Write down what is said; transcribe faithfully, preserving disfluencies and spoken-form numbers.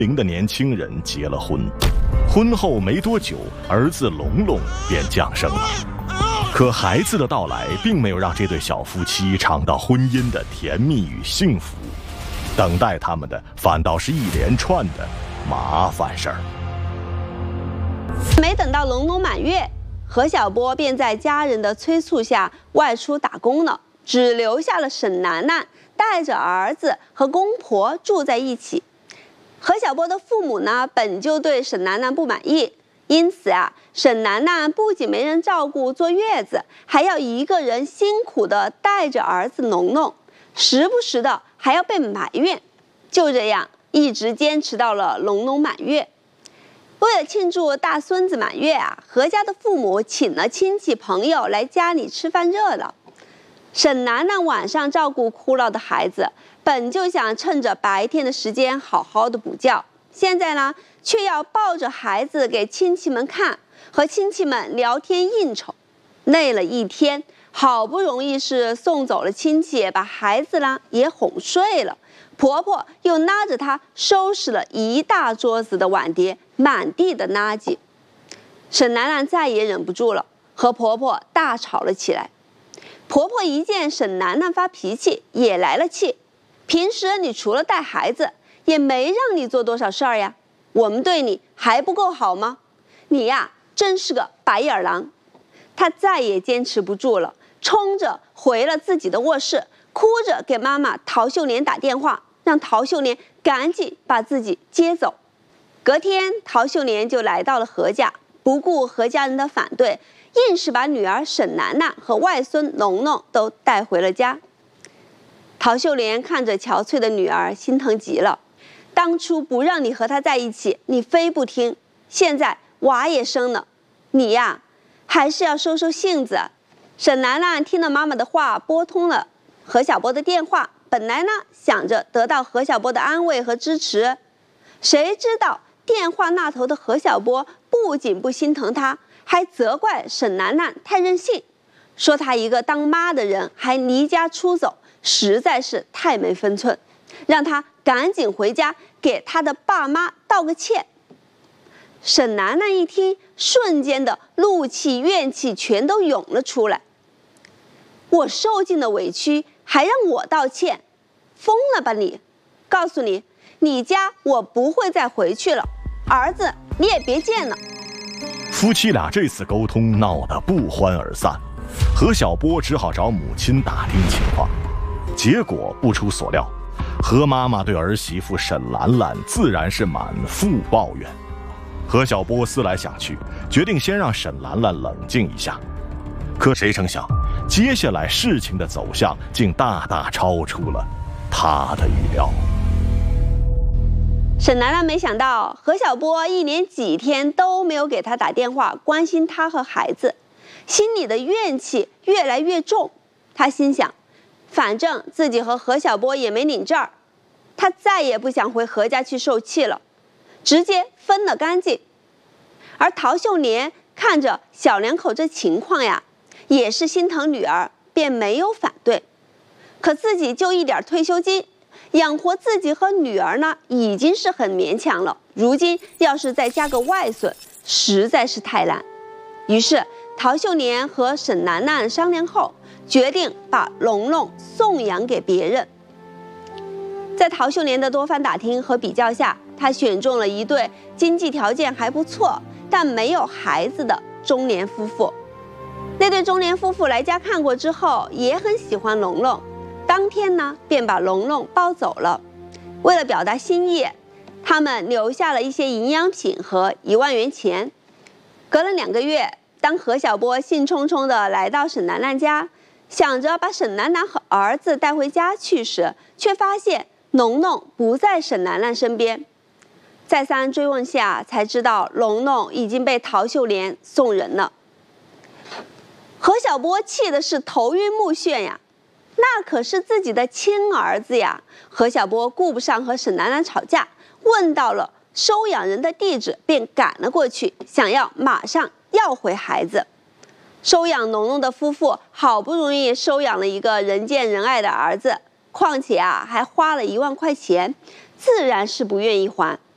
龄的年轻人结了婚。婚后没多久，儿子龙龙便降生了。可孩子的到来并没有让这对小夫妻尝到婚姻的甜蜜与幸福，等待他们的反倒是一连串的麻烦事儿。 没等到龙龙满月，何小波便在家人的催促下外出打工了，只留下了沈楠楠带着儿子和公婆住在一起。何小波的父母呢，本就对沈楠楠不满意，因此啊，沈楠楠不仅没人照顾坐月子，还要一个人辛苦地带着儿子龙龙，时不时的还要被埋怨。就这样，一直坚持到了龙龙满月。为了庆祝大孙子满月啊，何家的父母请了亲戚朋友来家里吃饭热闹。沈楠楠晚上照顾哭闹的孩子，本就想趁着白天的时间好好的补觉，现在呢，却要抱着孩子给亲戚们看，和亲戚们聊天应酬，累了一天，好不容易是送走了亲戚，把孩子呢也哄睡了，婆婆又拉着她收拾了一大桌子的碗碟，满地的垃圾。沈楠楠再也忍不住了，和婆婆大吵了起来。婆婆一见沈楠楠发脾气，也来了气。平时你除了带孩子，也没让你做多少事儿呀，我们对你还不够好吗？你呀，真是个白眼狼。她再也坚持不住了，冲着回了自己的卧室，哭着给妈妈陶秀莲打电话，让陶秀莲赶紧把自己接走。隔天，陶秀莲就来到了何家，不顾何家人的反对，硬是把女儿沈楠楠和外孙龙龙都带回了家。陶秀莲看着憔悴的女儿，心疼极了。当初不让你和她在一起，你非不听，现在娃也生了，你呀，还是要收收性子。沈楠楠听了妈妈的话，拨通了何小波的电话，本来呢想着得到何小波的安慰和支持，谁知道电话那头的何小波不仅不心疼他，还责怪沈楠楠太任性，说她一个当妈的人还离家出走，实在是太没分寸，让她赶紧回家给她的爸妈道个歉。沈楠楠一听，瞬间的怒气怨气全都涌了出来。我受尽了委屈，还让我道歉，疯了吧你！告诉你，你家我不会再回去了，儿子你也别见了。 夫妻俩这次沟通闹得不欢而散，何小波只好找母亲打听情况。结果不出所料，何妈妈对儿媳妇沈兰兰自然是满腹抱怨。何小波思来想去，决定先让沈兰兰冷静一下。可谁成想，接下来事情的走向竟大大超出了他的预料。 沈兰兰没想到何小波一连几天都没有给她打电话关心她和孩子，心里的怨气越来越重。她心想，反正自己和何小波也没领证儿，她再也不想回何家去受气了，直接分了干净。而陶秀莲看着小两口这情况呀，也是心疼女儿，便没有反对。可自己就一点退休金，养活自己和女儿呢，已经是很勉强了，如今要是再加个外孙，实在是太难。于是陶秀莲和沈楠楠商量后，决定把龙龙送养给别人。在陶秀莲的多番打听和比较下，她选中了一对经济条件还不错，但没有孩子的中年夫妇。那对中年夫妇来家看过之后，也很喜欢龙龙，当天呢便把龙龙抱走了。为了表达心意，他们留下了一些营养品和一万元钱。隔了两个月，当何小波兴冲冲地来到沈楠楠家，想着把沈楠楠和儿子带回家去时，却发现龙龙不在沈楠楠身边。再三追问下，才知道龙龙已经被陶秀莲送人了。何小波气的是头晕目眩呀，那可是自己的亲儿子呀！何小波顾不上和沈楠楠吵架，问到了收养人的地址，便赶了过去，想要马上要回孩子。收养龙龙的夫妇好不容易收养了一个人见人爱的儿子，况且啊还花了一万块钱，自然是不愿意还。